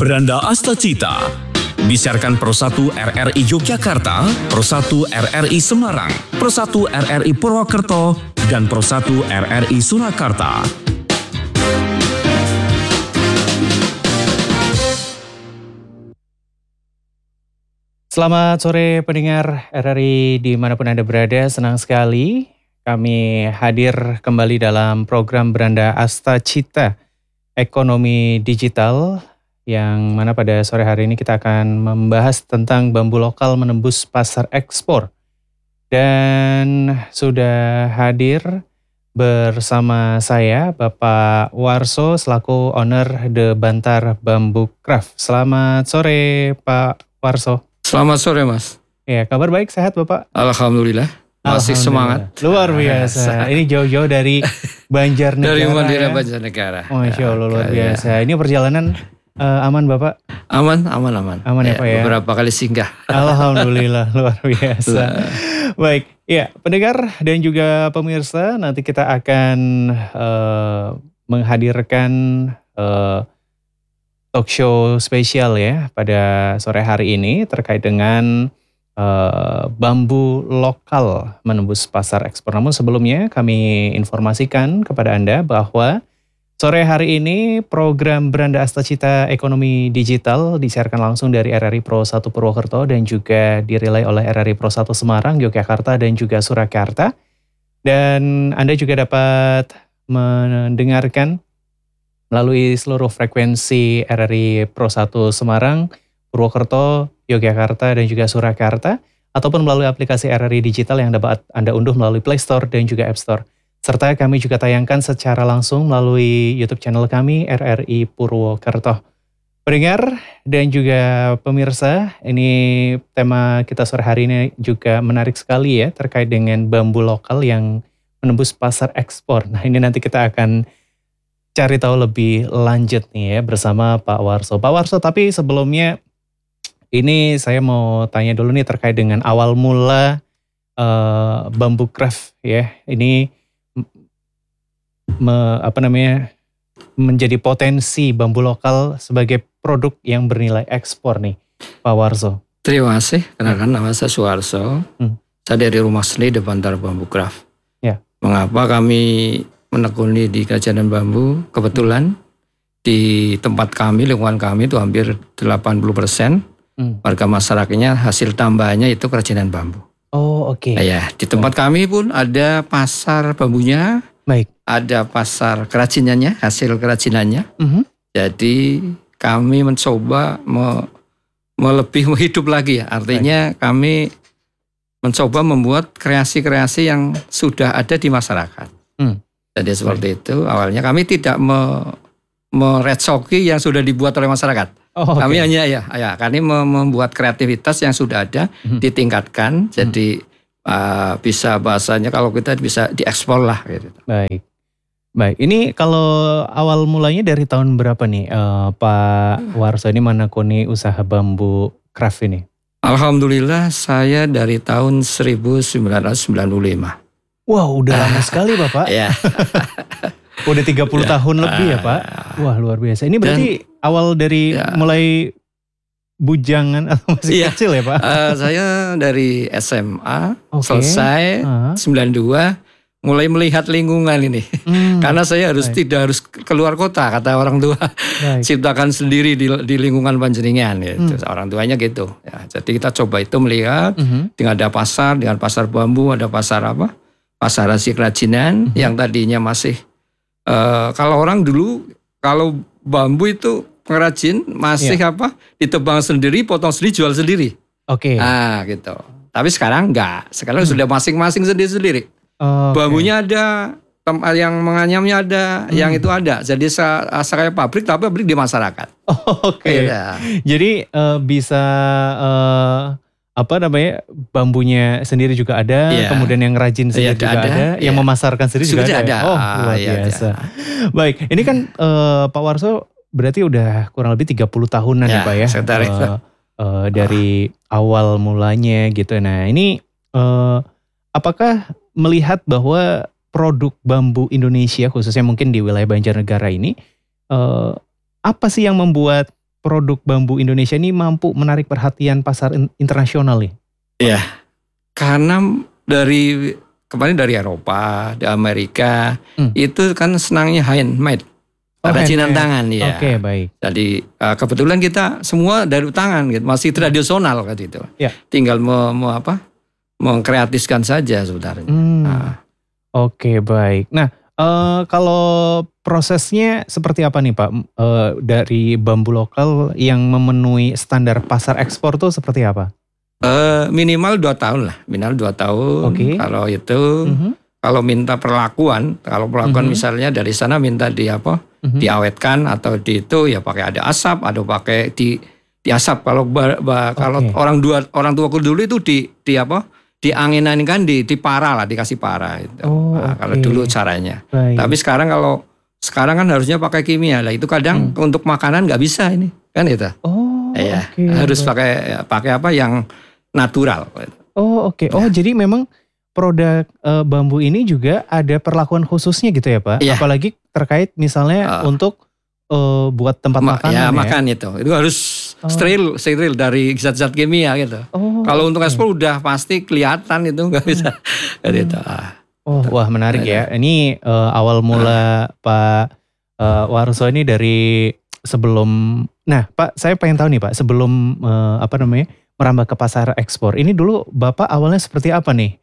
Beranda Astacita disiarkan Pro 1 RRI Yogyakarta, Pro 1 RRI Semarang, Pro 1 RRI Purwokerto, dan Pro 1 RRI Surakarta. Selamat sore pendengar RRI dimanapun Anda berada, senang sekali kami hadir kembali dalam program Beranda Astacita Ekonomi Digital, yang mana pada sore hari ini kita akan membahas tentang bambu lokal menembus pasar ekspor. Dan sudah hadir bersama saya Bapak Warso selaku owner The Bantar Bambu Craft. Selamat sore Pak Warso. Selamat sore Mas. Ya, kabar baik, sehat Bapak? Alhamdulillah. Masih semangat. Luar biasa. Ini jauh-jauh dari Banjarnegara. Dari Mandira ya. Banjarnegara. Masya Allah, luar biasa. Ini perjalanan aman Bapak? Aman. Aman ya Pak ya? Beberapa kali singgah. Alhamdulillah, luar biasa. Baik, ya pendengar dan juga pemirsa, nanti kita akan menghadirkan talk show spesial ya pada sore hari ini terkait dengan bambu lokal menembus pasar ekspor. Namun sebelumnya kami informasikan kepada Anda bahwa sore hari ini program Beranda Astacita Ekonomi Digital disiarkan langsung dari RRI Pro 1 Purwokerto dan juga dirilai oleh RRI Pro 1 Semarang, Yogyakarta, dan juga Surakarta. Dan Anda juga dapat mendengarkan melalui seluruh frekuensi RRI Pro 1 Semarang, Purwokerto, Yogyakarta, dan juga Surakarta, ataupun melalui aplikasi RRI Digital yang dapat Anda unduh melalui Play Store dan juga App Store. Serta kami juga tayangkan secara langsung melalui YouTube channel kami, RRI Purwokerto. Pendengar dan juga pemirsa, ini tema kita sore hari ini juga menarik sekali ya, terkait dengan bambu lokal yang menembus pasar ekspor. Nah, ini nanti kita akan cari tahu lebih lanjut nih ya bersama Pak Warso. Pak Warso, tapi sebelumnya ini saya mau tanya dulu nih terkait dengan awal mula bambu craft ya. Ini menjadi potensi bambu lokal sebagai produk yang bernilai ekspor nih, Pak Warso. Terima kasih. Kenalkan nama saya Suwarso. Saya dari Rumah Seni The Bantar Bambu Craft. Ya. Mengapa kami menekuni di kerajinan bambu? Kebetulan di tempat kami, lingkungan kami itu hampir 80% warga masyarakatnya hasil tambahannya itu kerajinan bambu. Oh, oke. Nah, ya, di tempat kami pun ada pasar bambunya. Baik. Ada pasar kerajinannya, hasil kerajinannya. Jadi kami mencoba lebih hidup lagi ya. Artinya kami mencoba membuat kreasi-kreasi yang sudah ada di masyarakat. Jadi seperti itu. Awalnya kami tidak meretsoki yang sudah dibuat oleh masyarakat. Kami hanya kami membuat kreativitas yang sudah ada, ditingkatkan. Jadi bisa bahasanya kalau kita bisa diekspor lah gitu. Baik. Ini kalau awal mulanya dari tahun berapa nih Pak Warso ini menekuni usaha bambu craft ini? Alhamdulillah saya dari tahun 1995. Wah, udah lama sekali Bapak. Ya. Udah 30 tahun lebih ya Pak. Wah, luar biasa. Ini berarti awal dari mulai bujangan atau masih kecil ya Pak? Saya dari SMA selesai 92 mulai melihat lingkungan ini. Karena saya tidak harus keluar kota, kata orang tua. Ciptakan sendiri di lingkungan Panjenengan gitu. Orang tuanya gitu. Ya, jadi kita coba itu melihat dengan ada pasar, dengan pasar bambu, ada pasar apa? Pasar hasil kerajinan yang tadinya masih kalau orang dulu kalau bambu itu pengrajin masih ditebang sendiri, potong sendiri, jual sendiri. Nah gitu. Tapi sekarang enggak. Sekarang sudah masing-masing sendiri-sendiri. Bambunya ada, tempat yang menganyamnya ada, yang itu ada. Jadi kayak pabrik, tapi pabrik di masyarakat. Jadi bisa bambunya sendiri juga ada, kemudian yang rajin sendiri juga ada, yang memasarkan sendiri juga ada. Oh, luar biasa. Baik, ini kan Pak Warso berarti udah kurang lebih 30 tahunan ya Pak ya. Dari awal mulanya gitu. Nah, ini apakah melihat bahwa produk bambu Indonesia khususnya mungkin di wilayah Banjarnegara ini apa sih yang membuat produk bambu Indonesia ini mampu menarik perhatian pasar internasional nih? Iya, karena kemarin dari Eropa, dari Amerika, itu kan senangnya handmade. Kerajinan tangan ya. Oke, baik. Jadi kebetulan kita semua dari tangan gitu, masih tradisional kan itu. Ya. Tinggal mengkreatifkan saja sebenarnya. Oke, baik. Nah, kalau prosesnya seperti apa nih Pak? Dari bambu lokal yang memenuhi standar pasar ekspor tuh seperti apa? Minimal 2 tahun lah, minimal 2 tahun. Okay. Kalau itu, kalau minta perlakuan misalnya dari sana minta diawetkan atau itu ya pakai ada asap, ada pakai di asap. Kalau orang tua dulu itu diangin-anginkan, dipara lah, dikasih para itu. Kalau dulu caranya. Baik. Tapi sekarang kan harusnya pakai kimia lah. Itu kadang untuk makanan nggak bisa ini kan itu. Harus pakai apa yang natural. Jadi memang produk bambu ini juga ada perlakuan khususnya gitu ya Pak? Iya. Apalagi terkait misalnya untuk buat tempat makanan ya? Makan itu harus steril dari zat-zat kimia gitu. Kalau untuk ekspor udah pasti kelihatan itu nggak bisa. Gitu. Wah menarik ya. Ini awal mula Pak Warso ini dari sebelum. Nah Pak, saya pengen tahu nih Pak, sebelum merambah ke pasar ekspor. Ini dulu Bapak awalnya seperti apa nih?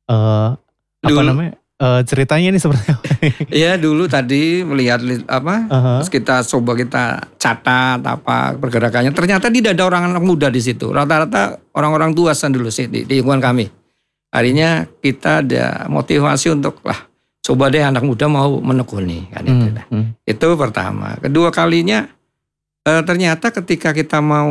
Ceritanya ini seperti apa? Ya dulu tadi melihat terus kita catat pergerakannya. Ternyata tidak ada orang anak muda di situ. Rata-rata orang-orang tua dulu sih di lingkungan kami. Akhirnya kita ada motivasi untuk coba deh anak muda mau menekuni kan itu. Itu pertama. Kedua kalinya ternyata ketika kita mau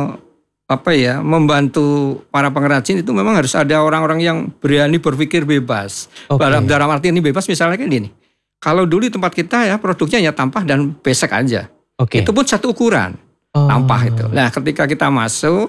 membantu para pengrajin itu memang harus ada orang-orang yang berani berpikir bebas. Dalam arti ini bebas misalnya kayak gini. Kalau dulu di tempat kita ya produknya ya tampah dan besek aja. Itu pun satu ukuran tampah itu. Nah ketika kita masuk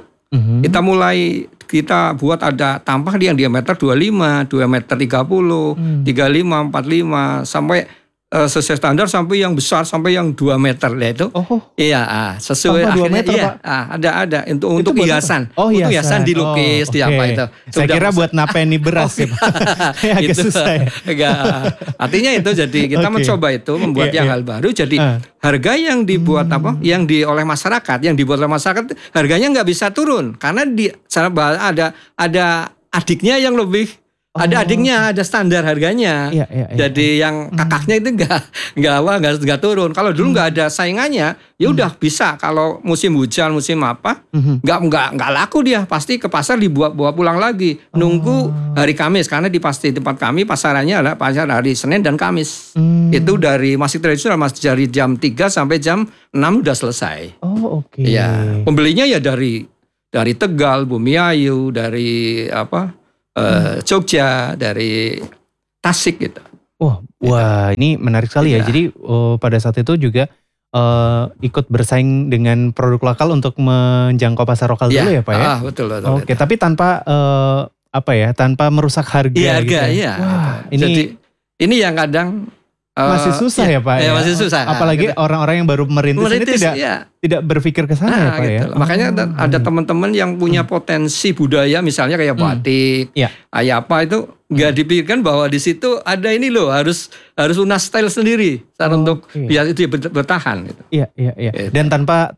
kita buat ada tampah yang diameter 25, diameter 30, 35, 45 sampai sesuai standar sampai yang besar sampai yang 2 meter lah itu. Sesuai akhirnya meter, Pak. Ada untuk hiasan. Untuk hiasan dilukis di apa itu. Saya kira buat napeni beras ya Pak. Agak susah ya. Artinya itu jadi kita mencoba itu membuat yang hal baru jadi harga yang dibuat yang dibuat oleh masyarakat harganya nggak bisa turun karena ada adiknya yang lebih ada adiknya, ada standar harganya. Jadi yang kakaknya itu nggak turun. Kalau dulu nggak ada saingannya, ya udah bisa. Kalau musim hujan, musim apa, nggak laku dia. Pasti ke pasar bawa pulang lagi. Nunggu hari Kamis karena di tempat kami pasarannya adalah pasar hari Senin dan Kamis. Itu masih tradisional, masih dari jam 3 sampai jam 6 udah selesai. Ya, pembelinya ya dari Tegal, Bumiayu, dari Jogja, dari Tasik gitu. Wah, ini menarik sekali ya. Jadi pada saat itu juga ikut bersaing dengan produk lokal untuk menjangkau pasar lokal dulu ya Pak ya? Betul. Tapi tanpa tanpa merusak harga. Jadi ini yang kadang masih susah ya Pak ya? Masih susah. Apalagi orang-orang yang baru merintis ini tidak berpikir ke sana ya Pak ya? Makanya ada teman-teman yang punya potensi budaya misalnya kayak batik, itu nggak dipikirkan bahwa di situ ada ini loh harus punya style sendiri untuk biar itu bertahan. Gitu. Iya. Dan tanpa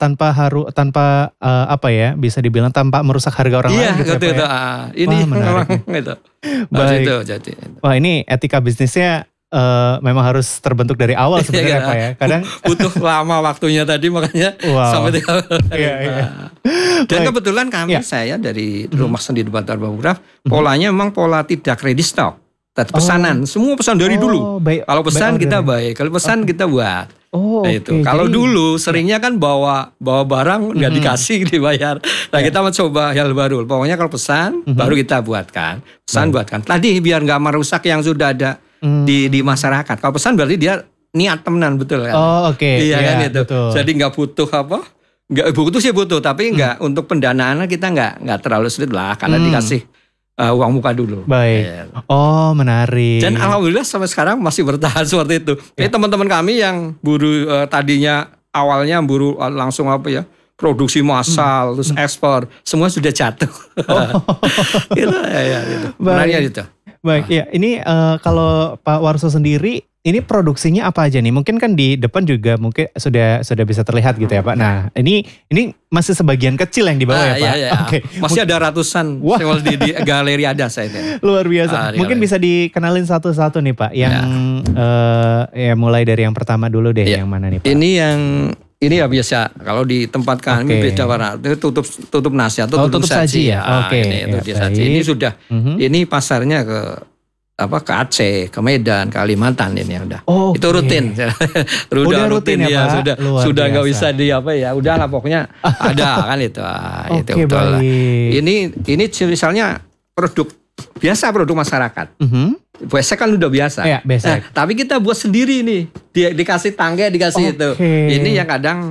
bisa dibilang tanpa merusak harga orang lain gitu ya Pak ya? Ini memang gitu. Baik. Wah ini etika bisnisnya memang harus terbentuk dari awal sebenarnya Pak ya. Kadang butuh lama waktunya tadi makanya sampai 3 Dan kebetulan saya dari rumah seni di Bantar Bambu Craft, polanya memang pola tidak ready stock. Tapi pesanan, semua pesan dari dulu. Kalau pesan kita kalau pesan kita buat. Kalau dulu seringnya kan bawa barang nggak dikasih dibayar. Nah kita mencoba hal baru. Pokoknya kalau pesan baru kita buatkan. Buatkan. Tadi biar nggak merusak yang sudah ada di masyarakat. Kalau pesan berarti dia niat temenan betul kan? Iya kan itu. Betul. Jadi nggak butuh nggak butuh sih butuh, tapi nggak untuk pendanaan kita nggak terlalu sulit lah karena dikasih uang muka dulu. Baik. Menarik. Dan alhamdulillah sampai sekarang masih bertahan seperti itu. Ini teman-teman kami yang buru tadinya awalnya buru langsung produksi massal, terus ekspor, semua sudah jatuh. Gitu, gitu. Benarnya itu. Baik, ya ini kalau Pak Warso sendiri, ini produksinya apa aja nih? Mungkin kan di depan juga mungkin sudah bisa terlihat gitu ya Pak. Nah ini masih sebagian kecil yang di bawah ya Pak. Iya. Okay. Masih ada ratusan di galeri ada saya ini. Luar biasa. Mungkin bisa dikenalin satu-satu nih Pak. Yang ya mulai dari yang pertama dulu deh. Yang mana nih Pak? Ini ya biasa kalau di tempat kami beda warna itu tutup nasi atau tutup saji ya. Ini sudah ini pasarnya ke Aceh, ke Medan, Kalimantan ini udah. Itu rutin. Udah rutin ya Pak? Sudah nggak bisa udahlah pokoknya ada kan itu. Itu betul. Ini misalnya produk masyarakat. Besek kan udah biasa. Ya, tapi kita buat sendiri nih. Dikasih tangga, dikasih itu. Ini yang kadang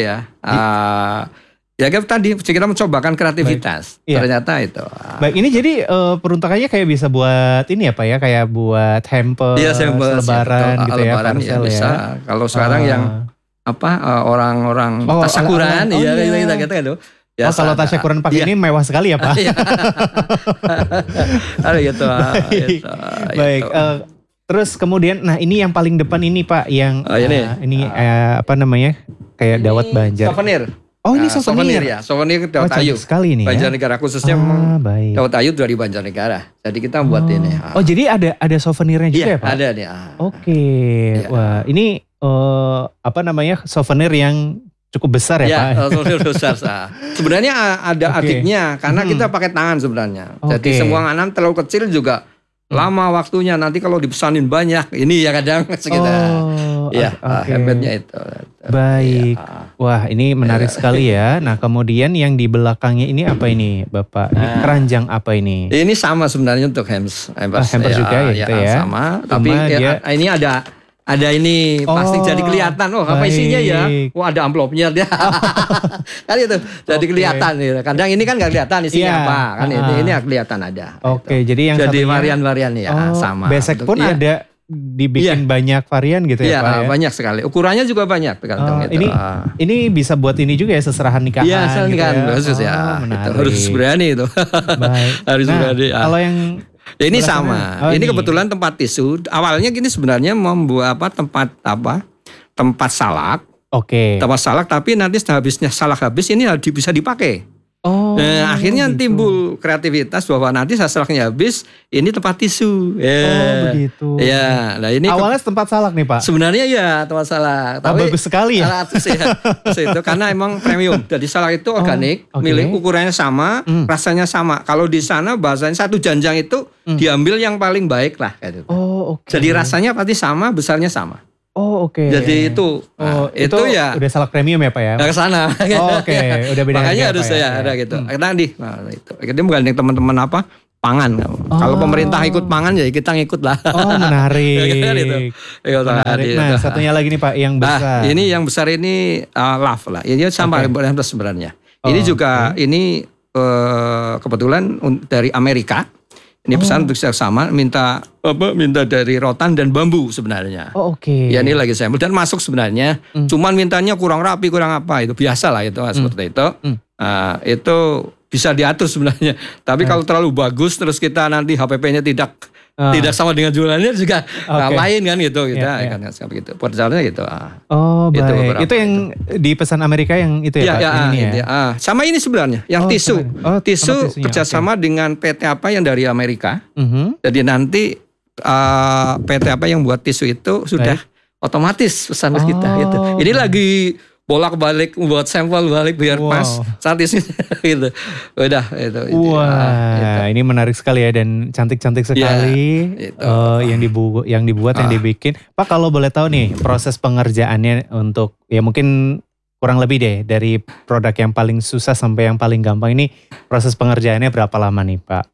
ya tadi kita mencobakan kreativitas. Ternyata itu. Baik, ini jadi peruntukannya kayak bisa buat ini ya Pak ya, kayak buat hamper, lebaran gitu ya, parcel bisa. Kalau sekarang yang orang-orang tasyakuran kita gitu. Kalau tasyakuran pakai ini mewah sekali ya Pak. Gitu. Baik. Terus kemudian, ini yang paling depan ini Pak, yang ini apa namanya, kayak dawat Banjar. Souvenir. Ini souvenir ya, souvenir Dawat Ayu. Sekali nih. Banjarnegara khususnya Dawat Ayu dari Banjarnegara. Jadi kita buat ini. Jadi ada souvenirnya juga ya Pak? Ada nih. Oke. Wah, ini apa namanya, souvenir yang cukup besar ya Pak? Souvenir besar. Sebenarnya ada adiknya karena kita pakai tangan sebenarnya. Jadi semua anak terlalu kecil juga lama waktunya. Nanti kalau dipesanin banyak, ini ya kadang sekitar. Hebatnya itu. Baik. Wah, ini menarik sekali ya. Nah, kemudian yang di belakangnya ini apa ini, Bapak? Keranjang apa ini? Ini sama sebenarnya untuk hamper juga ya, sama. Tapi ini ada ini pasti jadi kelihatan. Apa isinya ya? Ada amplopnya dia. Kan itu jadi kelihatan. Kadang ini kan nggak kelihatan isinya apa. Kan ini kelihatan ada. Jadi yang jadi varian-varian ya sama. Besek pun ada dibikin banyak varian gitu ya Pak ya? Banyak sekali. Ukurannya juga banyak tergantung itu. Ini bisa buat ini juga ya, seserahan nikahan. Iya, seserahan nikahan khusus ya. Itu harus berani itu. Harus berani. Kalau yang ini sama. Ini kebetulan tempat tisu. Awalnya gini sebenarnya membuat tempat salak. Tempat salak, tapi nanti habisnya salak habis ini bisa dipakai. Akhirnya timbul kreativitas bahwa nanti salaknya habis, ini tempat tisu. Begitu. Ya, nah ini awalnya tempat salak nih Pak. Sebenarnya ya tempat salak. Tapi bagus sekali ya. Itu karena emang premium. Jadi salak itu organik, milik ukurannya sama, rasanya sama. Kalau di sana bahasanya satu janjang itu diambil yang paling baik lah. Gitu. Jadi rasanya pasti sama, besarnya sama. Jadi itu itu ya udah salak premium ya Pak ya? Ke sana. Udah beda. Makanya harus ada gitu. Karena itu bukan teman-teman pangan. Kalau pemerintah ikut pangan ya kita ngikut lah. Menarik. Nah, satunya lagi nih Pak yang besar. Ini yang besar ini love lah. Ini sama sebenarnya. Ini juga ini kebetulan dari Amerika. Ini pesan untuk sama minta dari rotan dan bambu sebenarnya. Ya ini lagi sampel dan masuk sebenarnya. Cuman mintanya kurang rapi, kurang apa itu biasa lah itu seperti itu. Itu bisa diatur sebenarnya. Tapi kalau terlalu bagus terus kita nanti HPP-nya tidak sama dengan jualannya juga lain kan gitu kita kan seperti itu. Perjalanannya gitu. Baik. Itu yang dipesan Amerika yang itu ya Pak? Sama ini sebenarnya yang tisu. Tisu kerjasama dengan PT apa yang dari Amerika. Jadi nanti PT apa yang buat tisu itu sudah otomatis pesan kita gitu. Ini lagi bolak-balik buat sampel balik biar pas saat ini gitu. Udah itu. Ini menarik sekali ya dan cantik-cantik sekali. Yang dibuat yang dibikin. Pak, kalau boleh tahu nih proses pengerjaannya untuk ya mungkin kurang lebih deh dari produk yang paling susah sampai yang paling gampang ini proses pengerjaannya berapa lama nih Pak?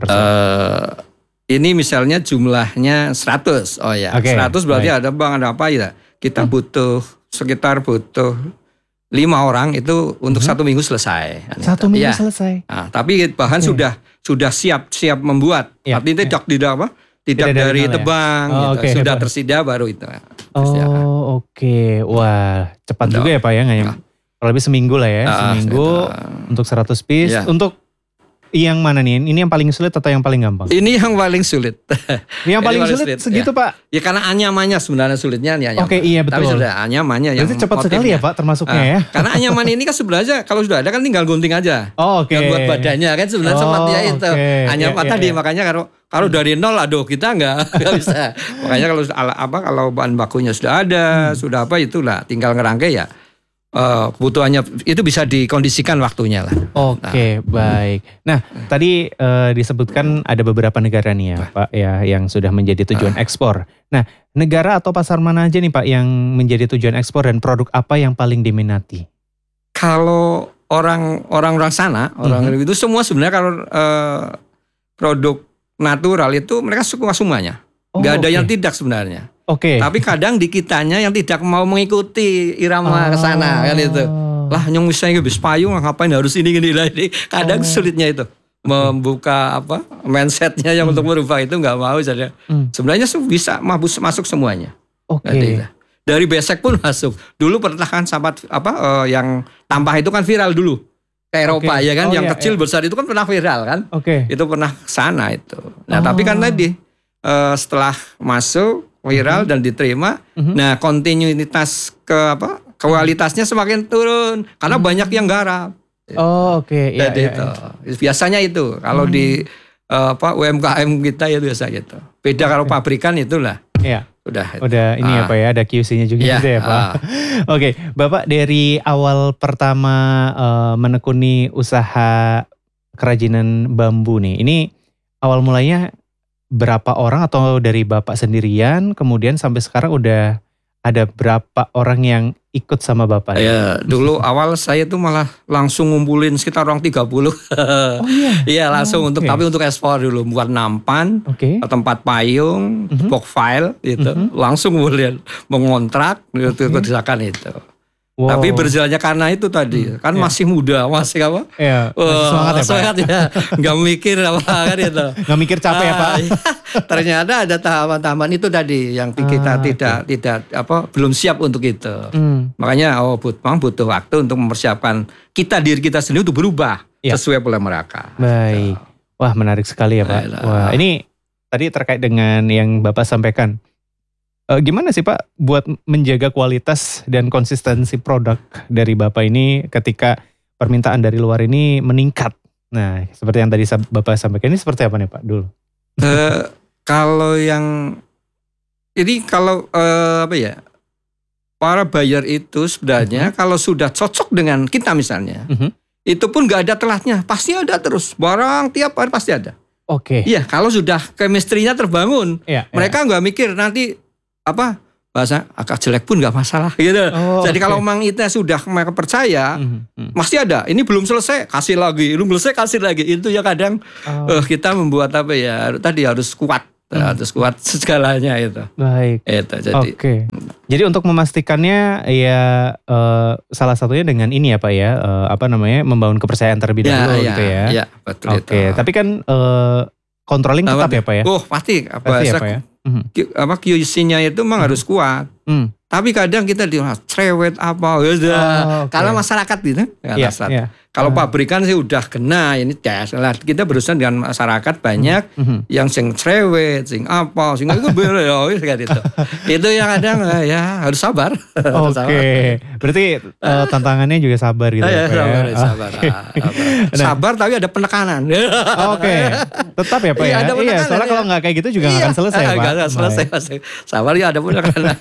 Ini misalnya jumlahnya 100. 100 berarti ada apa ya? Kita butuh 5 orang itu untuk 1 minggu selesai. 1 minggu selesai. Tapi bahan sudah siap membuat. Artinya tidak dari tebang gitu. Sudah tersedia baru itu. Wah, cepat juga ya Pak ya Kalau lebih seminggu lah ya, seminggu untuk 100 piece. Untuk yang mana nih? Ini yang paling sulit atau yang paling gampang? Ini yang paling sulit. Yang paling sulit segitu Pak? Ya karena anyamannya sebenarnya sulitnya nih anyaman. Oke, iya betul. Tapi sudah anyamannya yang berarti cepat sekali ya Pak termasuknya ya? Karena anyaman ini kan sebenarnya kalau sudah ada kan tinggal gunting aja. Oke. Yang buat badannya kan sebenarnya seperti itu. Anyaman tadi makanya kalau dari nol aduh kita nggak bisa. Makanya kalau bahan bakunya sudah ada, sudah itulah tinggal ngerangkai ya. Kebutuhannya itu bisa dikondisikan waktunya lah. Oke, baik. Nah, tadi disebutkan ada beberapa negara nih ya, Pak, ya yang sudah menjadi tujuan ekspor. Nah, negara atau pasar mana aja nih Pak yang menjadi tujuan ekspor dan produk apa yang paling diminati? Kalau orang sana, orang itu semua sebenarnya kalau produk natural itu mereka suka semuanya. Nggak ada yang tidak sebenarnya. Tapi kadang di kitanya yang tidak mau mengikuti irama ke sana kan itu. Lah yang misalnya bis payung ngapain harus ini. Kadang sulitnya itu membuka mindsetnya yang untuk merubah itu nggak mau saja. Sebenarnya bisa masuk semuanya. Dari besek pun masuk. Dulu pernah kan sahabat yang tampah itu kan viral dulu ke Eropa ya kan, yang kecil besar itu kan pernah viral kan. Itu pernah sana itu. Nah tapi kan tadi setelah masuk viral dan diterima, nah kontinuitas kualitasnya semakin turun karena banyak yang garap. Jadi itu biasanya itu kalau di UMKM kita ya biasa gitu. Beda kalau pabrikan itulah. Udah ini ya Pak ya, ada QC-nya juga gitu ya Pak. Bapak dari awal pertama menekuni usaha kerajinan bambu nih, ini awal mulanya berapa orang atau dari Bapak sendirian, kemudian sampai sekarang udah ada berapa orang yang ikut sama Bapak? Ya, dulu awal saya tuh malah langsung ngumpulin sekitar orang 30. Iya langsung tapi untuk ekspor dulu, buat nampan, tempat payung, box file gitu, langsung ngumpulin, mengontrak, kerjakan itu. Tapi berjalannya karena itu tadi kan masih muda, masih apa? Semangat ya. Nggak mikir kan itu. Nggak mikir capek ya Pak. Ternyata ada tahapan-tahapan itu tadi yang kita tidak belum siap untuk itu. Makanya butuh waktu untuk mempersiapkan diri kita sendiri untuk berubah sesuai pola mereka. Baik. Wah menarik sekali ya Pak. Wah ini tadi terkait dengan yang Bapak sampaikan. Gimana sih Pak buat menjaga kualitas dan konsistensi produk dari Bapak ini ketika permintaan dari luar ini meningkat? Nah seperti yang tadi Bapak sampaikan ini seperti apa nih Pak dulu? Kalau yang ini para buyer itu sebenarnya kalau sudah cocok dengan kita misalnya, itu pun nggak ada telatnya, pasti ada terus barang tiap hari pasti ada. Iya kalau sudah chemistry-nya terbangun, mereka nggak mikir nanti bahasa agak jelek pun nggak masalah gitu. Jadi kalau memang itu sudah mereka percaya, pasti ada. Ini belum selesai, kasih lagi. Belum selesai, kasih lagi. Itu ya kadang kita membuat tadi harus kuat, harus kuat segalanya itu. Baik. Itu jadi. Jadi untuk memastikannya ya salah satunya dengan ini ya Pak ya, membangun kepercayaan terlebih dahulu gitu ya. Iya betul itu. Tapi kan controlling tetap ya Pak ya. Pasti ya Pak ya. QC-nya itu memang harus kuat. Tapi kadang kita cerewet karena masyarakat gitu. Kalau pabrikan sih udah kena ini tes. Kita berurusan dengan masyarakat banyak yang sing cerewet, sing itu gitu. Itu yang kadang ya harus sabar. Berarti tantangannya juga sabar gitu ya. Sabar. Sabar tapi ada penekanan. Tetap ya Pak ya. Iya, soalnya kalau nggak kayak gitu juga nggak akan selesai Pak. Nggak selesai. Sabar ya ada penekanan.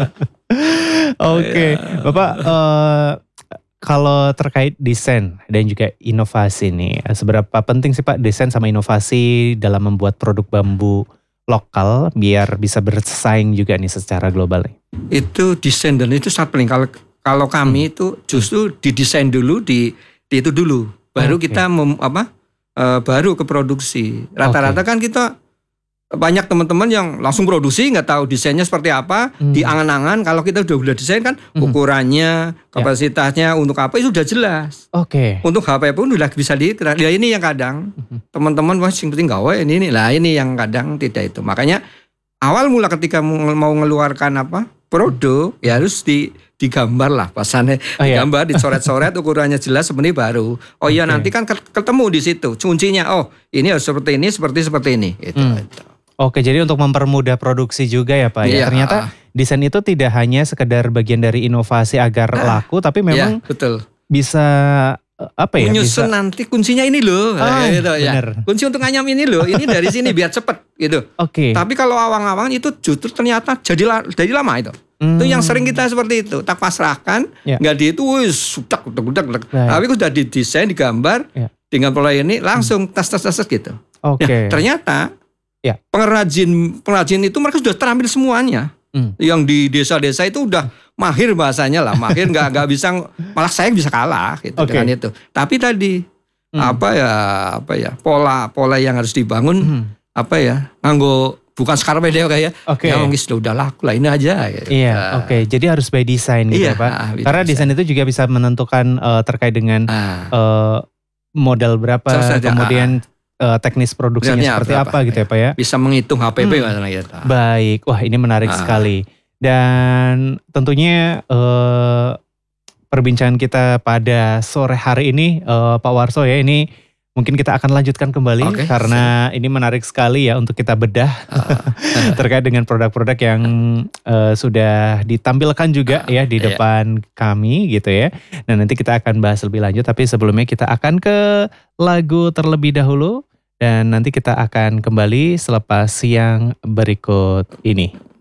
Bapak kalau terkait desain dan juga inovasi nih, seberapa penting sih Pak desain sama inovasi dalam membuat produk bambu lokal biar bisa bersaing juga nih secara global nih? Itu desain dan itu sangat penting. Kalau kami itu justru didesain dulu, itu dulu, baru kita baru ke produksi. Rata-rata kan kita banyak teman-teman yang langsung produksi nggak tahu desainnya seperti apa, di angan-angan. Kalau kita udah desain kan ukurannya, kapasitasnya untuk apa itu sudah jelas. Untuk HP pun udah bisa ya ini yang kadang teman-teman yang penting gawe ini lah, ini yang kadang tidak itu. Makanya awal mula ketika mau mengeluarkan produk ya harus digambar lah pasannya, digambar, dicoret-coret, ukurannya jelas seperti baru. Oh iya nanti kan ketemu di situ kuncinya. Oh ini harus seperti ini, seperti ini. Gitu. Oke, jadi untuk mempermudah produksi juga ya Pak ya. Ternyata desain itu tidak hanya sekedar bagian dari inovasi agar laku, tapi memang betul. Bisa menyusun nanti kuncinya ini loh, gitu ya. Kunci untuk nganyam ini loh, ini dari sini biar cepet gitu. Tapi kalau awang-awang itu justru ternyata jadi lama itu. Itu yang sering kita seperti itu, tak pasrahkan, nggak di itu, sudak. Tapi sudah didesain, digambar dengan pola ini langsung tas gitu. Ternyata pengrajin itu mereka sudah terampil semuanya. Yang di desa-desa itu udah mahir bahasanya lah, mahir nggak bisa, malah saya bisa kalah gitu dengan itu. Tapi tadi pola yang harus dibangun nganggo bukan sekarang beda kayak yang udah laku lah ini aja. Gitu. Jadi harus by design gitu Pak. Karena desain itu juga bisa menentukan terkait dengan modal berapa, kemudian teknis produksinya seperti apa gitu ya Pak ya. Bisa menghitung HPP gitu. Baik, wah ini menarik sekali. Dan tentunya perbincangan kita pada sore hari ini Pak Warso ya, ini mungkin kita akan lanjutkan kembali karena ini menarik sekali ya untuk kita bedah terkait dengan produk-produk yang sudah ditampilkan juga ya di depan kami gitu ya. Dan nanti kita akan bahas lebih lanjut, tapi sebelumnya kita akan ke lagu terlebih dahulu dan nanti kita akan kembali selepas yang berikut ini.